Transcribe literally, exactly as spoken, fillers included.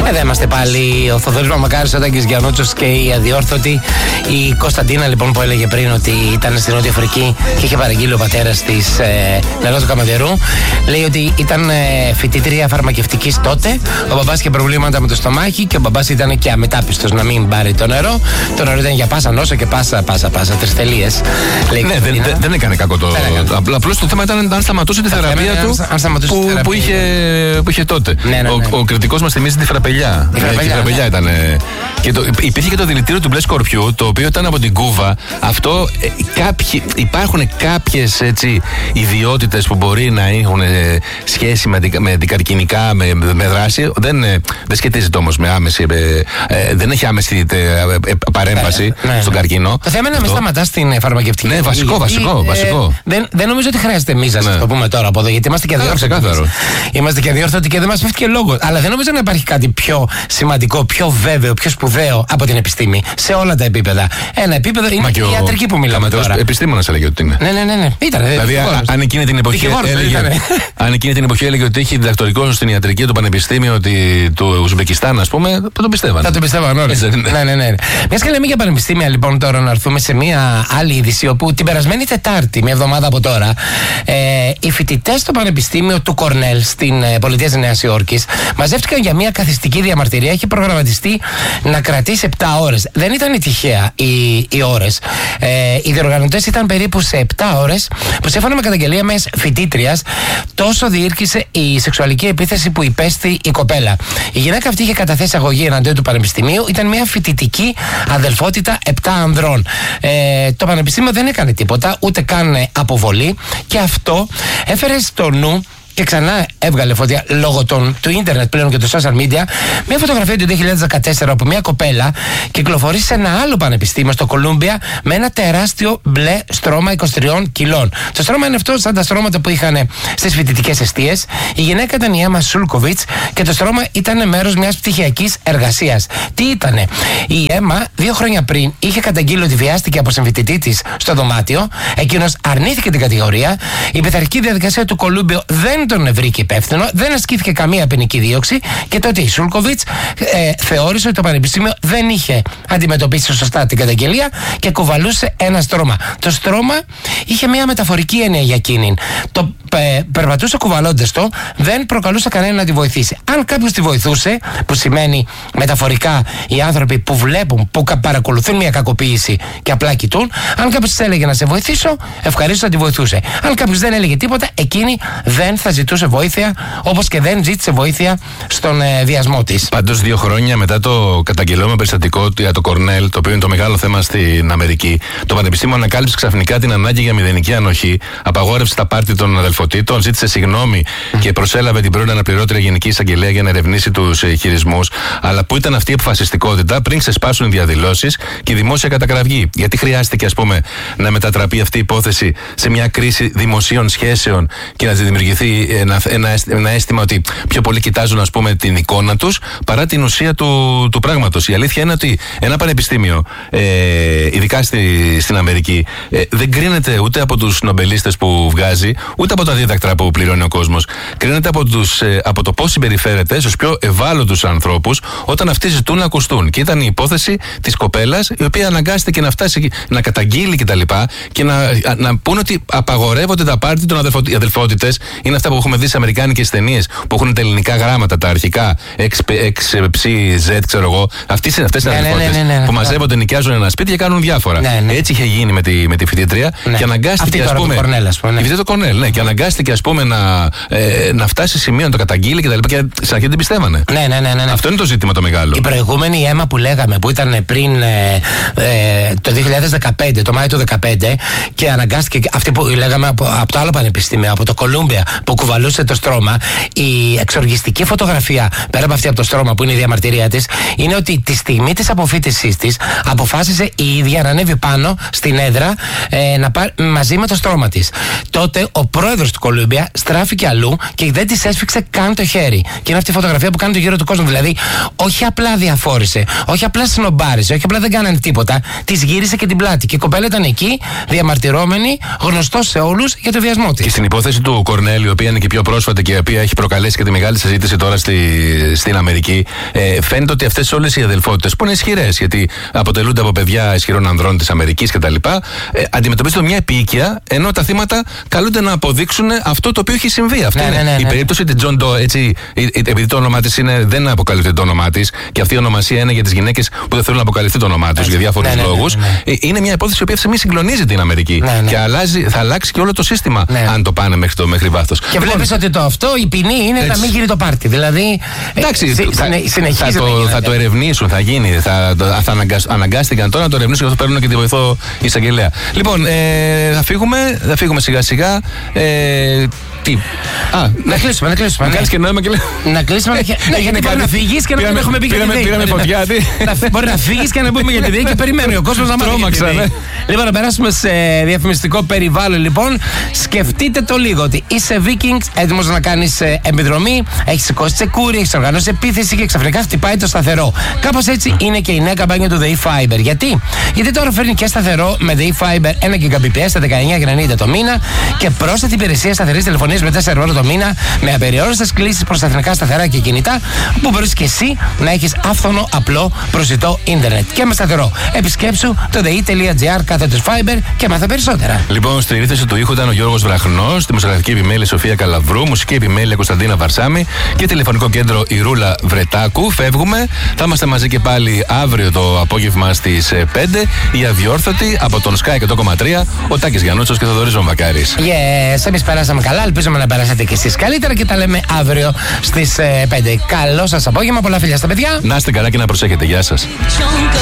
Εδώ είμαστε πάλι, ο Θοδωρής Μαμακάρης, ο Τάκης Γιαννούτσος και η αδιόρθωτη. Η Κωνσταντίνα λοιπόν που έλεγε πριν ότι ήταν στην Νότια Αφρική και είχε παραγγείλει ο πατέρας της ε, νερό του Καματερού. Λέει ότι ήταν ε, φοιτήτρια φαρμακευτικής τότε. Ο μπαμπάς είχε προβλήματα με το στομάχι και ο μπαμπάς ήταν και αμετάπιστος να μην πάρει το νερό. Το νερό ήταν για πάσα νόσο και πάσα, πάσα, πάσα. Τρεις τελείες. Ναι, δεν, δεν, δεν έκανε κακό το. Απλώς το θέμα ήταν αν σταματούσε τη θεραπεία του που, που, είχε, που είχε τότε. Ναι, ναι, ναι. Ο, ο κριτικός μας θυμίζει τη φραπελιά. Η φραπελιά, ε, φραπελιά ναι. ήταν. Ε, και το, υπήρχε και το δηλητήριο του μπλε σκορπιού, το οποίο ήταν από την Κούβα. Αυτό ε, κάποιοι, υπάρχουν κάποιες ιδιότητες που μπορεί να έχουν ε, σχέση με, με αντικαρκινικά, με, με δράση. Δεν, ε, δεν σχετίζεται όμως με άμεση. Ε, ε, δεν έχει άμεση ε, ε, παρέμβαση ναι, ναι, στον ναι. καρκίνο. Το θέμα είναι να μην σταματάς την φαρμακευτική. Ναι, βασικό, γιατί, βασικό. Ε, βασικό. δεν, δεν νομίζω ότι χρειάζεται μίζα, να ναι. το πούμε τώρα από εδώ, γιατί είμαστε και αδιόρθωτοι. Είμαστε και αδιόρθωτοι και δεν μας πέφτει και λόγο. Αλλά δεν νομίζω να υπάρχει κάτι πιο σημαντικό, πιο βέβαιο, πιο σπουδαίο από την επιστήμη σε όλα τα επίπεδα. Ένα επίπεδο είναι και η ιατρική που μιλάμε τώρα. Επιστήμονας έλεγε ότι είναι. Ναι, ναι, ναι. ναι. Ήτανε, δηλαδή, αν εκείνη την εποχή έλεγε, αν εκείνη την εποχή έλεγε ότι έχει διδακτορικό στην ιατρική του Πανεπιστήμιου του Ουσμπεκιστάν, ας πούμε, θα τον πιστεύαν. Θα τον πιστεύαν όλοι. ναι, ναι, ναι. Μιας και λέμε για πανεπιστήμια, λοιπόν, τώρα να έρθουμε σε μια άλλη είδηση, όπου την περασμένη Τετάρτη, μια εβδομάδα από τώρα, ε, οι φοιτητές στο Πανεπιστήμιο του Κορνέλ στην ε, πολιτεία της Νέας Υόρκης μαζεύτηκαν για μια καθιστική διαμαρτυρία. Έχει προγραμματιστεί να κρατήσει επτά ώρες. Δεν ήταν τυχαία οι, οι ώρες. Ε, οι διοργανωτές ήταν περίπου σε επτά ώρες, που σύμφωνα με καταγγελία μιας φοιτήτριας, τόσο διήρκησε η σεξουαλική επίθεση που υπέστη η κοπέλα. Η γυναίκα αυτή είχε καταθέσει αγωγή εναντίον του Πανεπιστημίου. Ήταν μια φοιτητική αδελφότητα επτά ανδρών. Ε, το Πανεπιστήμιο δεν έκανε τίποτα, ούτε καν αποβολή, και αυτό έφερε στο νου και ξανά έβγαλε φωτιά λόγω των, του ίντερνετ πλέον και του social media μια φωτογραφία του δύο χιλιάδες δεκατέσσερα όπου μια κοπέλα κυκλοφορεί σε ένα άλλο πανεπιστήμιο στο Κολούμπια με ένα τεράστιο μπλε στρώμα είκοσι τρία κιλών. Το στρώμα είναι αυτό σαν τα στρώματα που είχαν στις φοιτητικές εστίες. Η γυναίκα ήταν η Έμα Σούλκοβιτς και το στρώμα ήταν μέρος μιας πτυχιακής εργασίας. Τι ήτανε? Η Έμα δύο χρόνια πριν είχε καταγγείλει ότι βιάστηκε από συμφοιτητή της στο δωμάτιο. Εκείνος αρνήθηκε την κατηγορία. Η πειθαρχική διαδικασία του Κολούμπιο δεν τον βρήκε υπεύθυνο, δεν ασκήθηκε καμία ποινική δίωξη και τότε η Σούλκοβιτς ε, θεώρησε ότι το Πανεπιστήμιο δεν είχε αντιμετωπίσει σωστά την καταγγελία και κουβαλούσε ένα στρώμα. Το στρώμα είχε μια μεταφορική έννοια για εκείνη. Το ε, περπατούσε κουβαλώντας το, δεν προκαλούσε κανένα να τη βοηθήσει. Αν κάποιος τη βοηθούσε, που σημαίνει μεταφορικά οι άνθρωποι που βλέπουν, που παρακολουθούν μια κακοποίηση και απλά κοιτούν, αν κάποιος της έλεγε να σε βοηθήσω, ευχαρίστω να τη βοηθούσε. Αν κάποιος δεν έλεγε τίποτα, εκείνη δεν θα ζητούσε βοήθεια, όπως και δεν ζήτησε βοήθεια στον ε, βιασμό της. Πάντως, δύο χρόνια μετά το καταγγελόμενο περιστατικό για το Κορνέλ, το οποίο είναι το μεγάλο θέμα στην Αμερική, το Πανεπιστήμιο ανακάλυψε ξαφνικά την ανάγκη για μηδενική ανοχή, απαγόρευσε τα πάρτι των αδελφοτήτων, ζήτησε συγγνώμη mm. και προσέλαβε την πρώην αναπληρώτρια Γενική Εισαγγελέα για να ερευνήσει τους ε, χειρισμούς. Αλλά πού ήταν αυτή η αποφασιστικότητα πριν ξεσπάσουν οι διαδηλώσεις και η δημόσια κατακραυγή? Γιατί χρειάστηκε, ας πούμε, να μετατραπεί αυτή η υπόθεση σε μια κρίση δημοσίων σχέσεων και να δημιουργηθεί ένα, ένα, ένα αίσθημα ότι πιο πολλοί κοιτάζουν, ας πούμε, την εικόνα τους παρά την ουσία του, του πράγματος. Η αλήθεια είναι ότι ένα πανεπιστήμιο, ε, ειδικά στη, στην Αμερική, ε, δεν κρίνεται ούτε από τους νομπελίστες που βγάζει, ούτε από τα δίδακτρα που πληρώνει ο κόσμος. Κρίνεται από, τους, ε, από το πώς συμπεριφέρεται στους πιο ευάλωτους ανθρώπους όταν αυτοί ζητούν να ακουστούν. Και ήταν η υπόθεση της κοπέλας, η οποία αναγκάστηκε να φτάσει να καταγγείλει κτλ. Και, και να, να πούνε ότι απαγορεύονται τα πάρτι των αδελφότητες. Είναι αυτά που έχουμε δει σε αμερικάνικες ταινίες που έχουν τα ελληνικά γράμματα, τα αρχικά X, Ψ, Z, ξέρω εγώ. Αυτές είναι οι αδελφότητες που μαζεύονται, νοικιάζουν ένα σπίτι και κάνουν διάφορα. Ναι, ναι. Έτσι είχε γίνει με τη, με τη φοιτήτρια ναι. και αναγκάστηκε, ας πούμε. Κορνέλ, ας πούμε. Ναι. Η φοιτήτρια του Κορνέλ, ναι, και αναγκάστηκε, ας πούμε, να, ε, να φτάσει σε σημείο να το καταγγείλει και τα λοιπά. Και στην αρχή δεν πιστεύανε. Ναι, ναι, ναι, ναι. Αυτό είναι το ζήτημα το μεγάλο. Η προηγούμενη Έμα που λέγαμε, που ήταν πριν ε, ε, το δύο χιλιάδες δεκαπέντε, το Μάιο του δύο χιλιάδες δεκαπέντε, και αναγκάστηκε αυτή που λέγαμε από, από το άλλο πανεπιστήμιο, από το Κολούμπια, που κουβαλούσε το στρώμα. Η εξοργιστική φωτογραφία, πέρα από αυτή από το στρώμα που είναι η διαμαρτυρία της, είναι ότι τη στιγμή της αποφοίτησής της αποφάσισε η ίδια να ανέβει πάνω στην έδρα ε, να πάρει, μαζί με το στρώμα της. Τότε ο πρόεδρος του Κολούμπια στράφηκε αλλού και δεν της έσφιξε καν το χέρι. Και είναι αυτή η φωτογραφία που κάνει το γύρο του κόσμου. Δηλαδή, όχι απλά διαφόρησε, όχι απλά συνομπάρισε, όχι απλά δεν κάνανε τίποτα, της γύρισε και την πλάτη. Και η κοπέλα ήταν εκεί, διαμαρτυρώμενη, γνωστός σε όλους για το βιασμό της. Και στην υπόθεση του Κορνέλ, η οποία είναι και πιο πρόσφατη και η οποία έχει προκαλέσει και τη μεγάλη συζήτηση τώρα στη, στην Αμερική, ε, φαίνεται ότι αυτές όλες οι αδελφότητες που είναι ισχυρές, γιατί αποτελούνται από παιδιά ισχυρών ανδρών της Αμερικής κτλ., ε, αντιμετωπίζονται μια επίοικια, ενώ τα θύματα καλούνται να αποδείξουν αυτό το οποίο έχει συμβεί. Αυτή ναι, είναι ναι, ναι, η ναι. περίπτωση της John Doe, έτσι, επειδή το όνομά της δεν αποκαλύπτει το όνομά της, και αυτή η ονομασία είναι για τις γυναίκες που δεν θέλουν να αποκαλυφθεί το όνομά τους για διάφορους ναι, ναι, λόγους. ναι, ναι. Είναι μια υπόθεση η οποία αυτή τη στιγμή συγκλονίζει την Αμερική. Ναι, ναι. Και αλλάζει, θα αλλάξει και όλο το σύστημα, ναι. αν το πάνε μέχρι, το, μέχρι βάθος. Και λοιπόν, βλέπεις ότι το αυτό, η ποινή είναι έτσι. Να μην γίνει το πάρτι. Δηλαδή. Εντάξει, ε, θα, συνεχίζει θα, το, θα το ερευνήσουν, θα γίνει. Θα, θα αναγκασ, αναγκάστηκαν τώρα να το ερευνήσουν και αυτό παίρνουν και τη βοηθό εισαγγελέα. Λοιπόν, ε, θα φύγουμε, θα φύγουμε σιγά σιγά. Ε, τι. Α, να κλείσουμε, να κλείσουμε. Να κάνεις και νόημα και λέω. Να κλείσουμε. Γιατί μπορεί να φύγεις και να μην έχουμε πει για τη ΔΕΗ. Πήραμε φωτιά. Μπορεί να φύγεις και να πούμε για τη ΔΕΗ και περιμένει ο κόσμος να μάθει. Λοιπόν, να περάσουμε σε διαφημιστικό περιβάλλον. Λοιπόν, σκεφτείτε το λίγο ότι είσαι Vikings, έτοιμος να κάνεις επιδρομή, έχεις σηκώσει τσεκούρι, έχεις οργανώσει επίθεση και ξαφνικά χτυπάει το σταθερό. Κάπως έτσι είναι και η νέα καμπάνια του ΔΕΗ Fiber. Γιατί? Γιατί τώρα φέρνει και σταθερό με ΔΕΗ Fiber ένα Gbps στα δεκαεννιά ενενήντα το μήνα και πρόσθετη υπηρεσία σταθερής τηλεφωνίας με τέσσερα ευρώ το μήνα με απεριόριστες κλήσεις προς τα εθνικά σταθερά και κινητά που μπορείς και εσύ να έχεις άφθονο, απλό, προσιτό ίντερνετ και με σταθερό. Επισκέψου το dei.gr κάθετος Fiber και μάθε περισσότερα. Λοιπόν, στη ρύθμιση του ήχου ήταν ο Γιώργος Βραχνός, τη μουσικαλική επιμέλεια Σοφία Καλαβρού, μουσική επιμέλεια Κωνσταντίνα Βαρσάμι και τηλεφωνικό κέντρο η Ρούλα Βρετάκου. Φεύγουμε. Θα είμαστε μαζί και πάλι αύριο το απόγευμα στις πέντε. Η Αδιόρθωτη από τον Sky εκατό κόμμα τρία, ο Τάκης Γιαννούτσος και ο Θοδωρής Βαμβακάρης. Yes, εμείς περάσαμε καλά. Ελπίζουμε να περάσετε και εσείς καλύτερα και τα λέμε αύριο στις πέντε. Καλό σας απόγευμα, πολλά φιλιά στα παιδιά. Να είστε καλά και να προσέχετε. Γεια σας.